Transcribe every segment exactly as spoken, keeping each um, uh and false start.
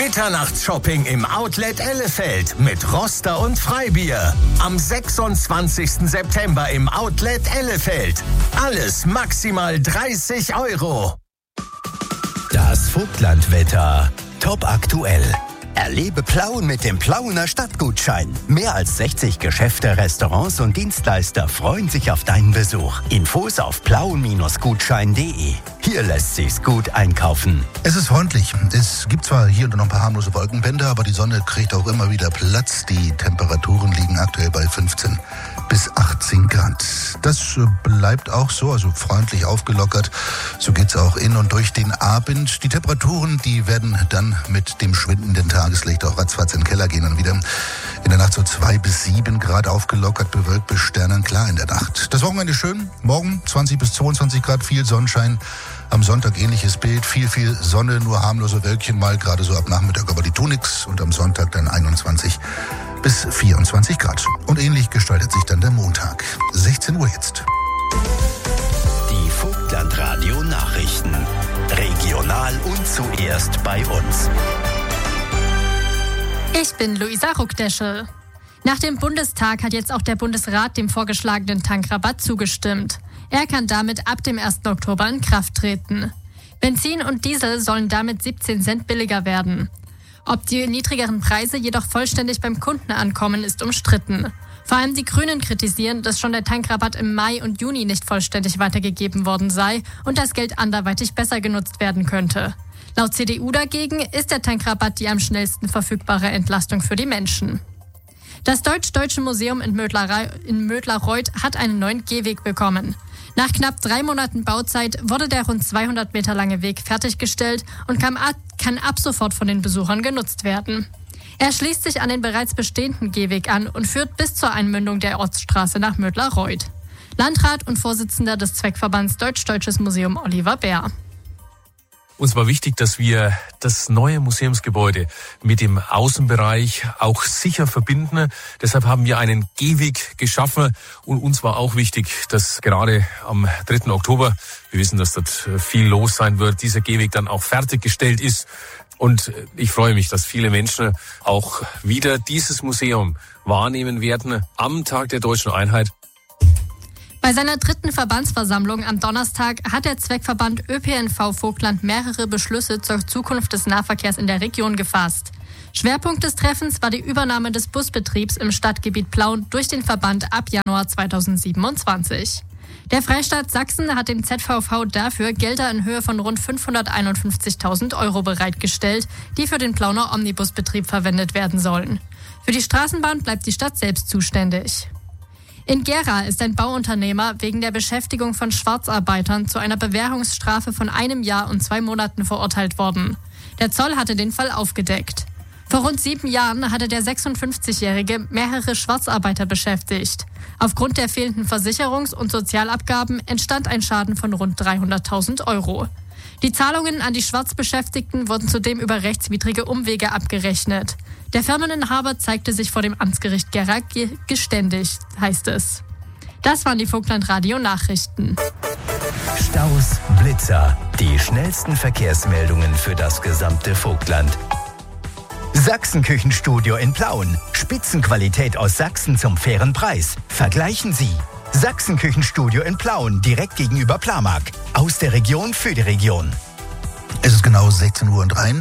Mitternachtsshopping im Outlet Ellefeld mit Roster und Freibier. Am sechsundzwanzigsten September im Outlet Ellefeld. Alles maximal dreißig Euro. Das Vogtlandwetter. Top aktuell. Erlebe Plauen mit dem Plauener Stadtgutschein. Mehr als sechzig Geschäfte, Restaurants und Dienstleister freuen sich auf deinen Besuch. Infos auf plauen Bindestrich gutschein punkt de. Hier lässt sich's gut einkaufen. Es ist freundlich. Es gibt zwar hier und da noch ein paar harmlose Wolkenbänder, aber die Sonne kriegt auch immer wieder Platz. Die Temperaturen liegen aktuell bei fünfzehn bis achtzehn Grad. Das bleibt auch so, also freundlich aufgelockert. So geht's auch in und durch den Abend. Die Temperaturen, die werden dann mit dem schwindenden Tageslicht auch ratzfatz in den Keller gehen und wieder in der Nacht so zwei bis sieben Grad aufgelockert, bewölkt bis sternenklar in der Nacht. Das Wochenende schön. Morgen zwanzig bis zweiundzwanzig Grad, viel Sonnenschein. Am Sonntag ähnliches Bild, viel, viel Sonne, nur harmlose Wölkchen mal, gerade so ab Nachmittag, aber die tun nix. Und am Sonntag dann einundzwanzig bis vierundzwanzig Grad. Und ähnlich gestaltet sich dann der Montag. sechzehn Uhr jetzt. Die Vogtlandradio Nachrichten. Regional und zuerst bei uns. Ich bin Luisa Ruckdeschel. Nach dem Bundestag hat jetzt auch der Bundesrat dem vorgeschlagenen Tankrabatt zugestimmt. Er kann damit ab dem ersten Oktober in Kraft treten. Benzin und Diesel sollen damit siebzehn Cent billiger werden. Ob die niedrigeren Preise jedoch vollständig beim Kunden ankommen, ist umstritten. Vor allem die Grünen kritisieren, dass schon der Tankrabatt im Mai und Juni nicht vollständig weitergegeben worden sei und das Geld anderweitig besser genutzt werden könnte. Laut C D U dagegen ist der Tankrabatt die am schnellsten verfügbare Entlastung für die Menschen. Das Deutsch-Deutsche Museum in Mödlareuth hat einen neuen Gehweg bekommen. Nach knapp drei Monaten Bauzeit wurde der rund zweihundert Meter lange Weg fertiggestellt und kann ab, kann ab sofort von den Besuchern genutzt werden. Er schließt sich an den bereits bestehenden Gehweg an und führt bis zur Einmündung der Ortsstraße nach Mödlareuth. Landrat und Vorsitzender des Zweckverbands Deutsch-Deutsches Museum Oliver Bär. Uns war wichtig, dass wir das neue Museumsgebäude mit dem Außenbereich auch sicher verbinden. Deshalb haben wir einen Gehweg geschaffen und uns war auch wichtig, dass gerade am dritten Oktober, wir wissen, dass dort viel los sein wird, dieser Gehweg dann auch fertiggestellt ist. Und ich freue mich, dass viele Menschen auch wieder dieses Museum wahrnehmen werden am Tag der Deutschen Einheit. Bei seiner dritten Verbandsversammlung am Donnerstag hat der Zweckverband Ö P N V Vogtland mehrere Beschlüsse zur Zukunft des Nahverkehrs in der Region gefasst. Schwerpunkt des Treffens war die Übernahme des Busbetriebs im Stadtgebiet Plauen durch den Verband ab Januar zweitausendsiebenundzwanzig. Der Freistaat Sachsen hat dem Z V V dafür Gelder in Höhe von rund fünfhunderteinundfünfzigtausend Euro bereitgestellt, die für den Plauner Omnibusbetrieb verwendet werden sollen. Für die Straßenbahn bleibt die Stadt selbst zuständig. In Gera ist ein Bauunternehmer wegen der Beschäftigung von Schwarzarbeitern zu einer Bewährungsstrafe von einem Jahr und zwei Monaten verurteilt worden. Der Zoll hatte den Fall aufgedeckt. Vor rund sieben Jahren hatte der sechsundfünfzigjährige mehrere Schwarzarbeiter beschäftigt. Aufgrund der fehlenden Versicherungs- und Sozialabgaben entstand ein Schaden von rund dreihunderttausend Euro. Die Zahlungen an die Schwarzbeschäftigten wurden zudem über rechtswidrige Umwege abgerechnet. Der Firmeninhaber zeigte sich vor dem Amtsgericht Gera ge- geständig, heißt es. Das waren die Vogtlandradio-Nachrichten. Staus, Blitzer, die schnellsten Verkehrsmeldungen für das gesamte Vogtland. Sachsenküchenstudio in Plauen. Spitzenqualität aus Sachsen zum fairen Preis. Vergleichen Sie. Sachsenküchenstudio in Plauen, direkt gegenüber Plamark. Aus der Region für die Region. Es ist genau sechzehn Uhr und drei.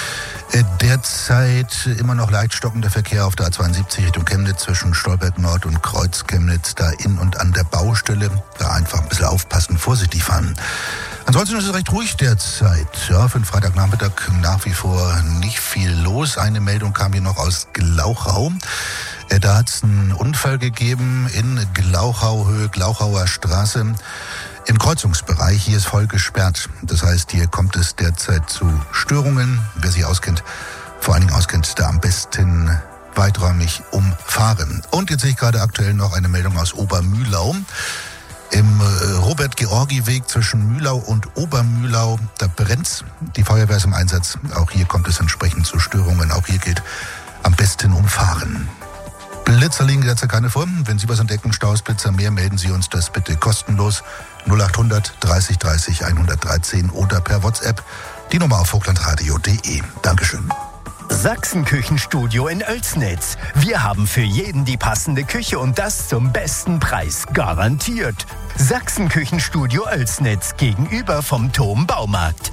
Derzeit immer noch leicht stockender Verkehr auf der A zweiundsiebzig Richtung Chemnitz zwischen Stolberg Nord und Kreuz Chemnitz, da in und an der Baustelle. Da einfach ein bisschen aufpassen, vorsichtig fahren. Ansonsten ist es recht ruhig derzeit. Ja, für den Freitagnachmittag nach wie vor nicht viel los. Eine Meldung kam hier noch aus Glauchau. Da hat es einen Unfall gegeben in Glauchau, Höhe Glauchauer Straße. Im Kreuzungsbereich, hier ist voll gesperrt. Das heißt, hier kommt es derzeit zu Störungen. Wer sich auskennt, vor allen Dingen auskennt, da am besten weiträumig umfahren. Und jetzt sehe ich gerade aktuell noch eine Meldung aus Obermühlau. Im Robert-Georgi-Weg zwischen Mühlau und Obermühlau, da brennt's. Die Feuerwehr ist im Einsatz. Auch hier kommt es entsprechend zu Störungen. Auch hier gilt, am besten umfahren. Blitzer liegen derzeit keine vor. Wenn Sie was entdecken, Staus, Blitzer, mehr, melden Sie uns das bitte kostenlos. null acht hundert dreißig dreißig hundertdreizehn oder per WhatsApp die Nummer auf vogtlandradio punkt de. Dankeschön. Sachsenküchenstudio in Oelsnitz. Wir haben für jeden die passende Küche und das zum besten Preis. Garantiert. Sachsenküchenstudio Oelsnitz gegenüber vom Thom Baumarkt.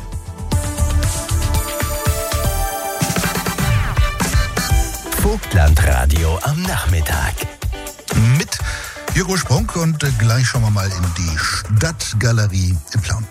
Vogtlandradio am Nachmittag. Mit Jürgen Sprung und gleich schauen wir mal in die Stadtgalerie in Plauen.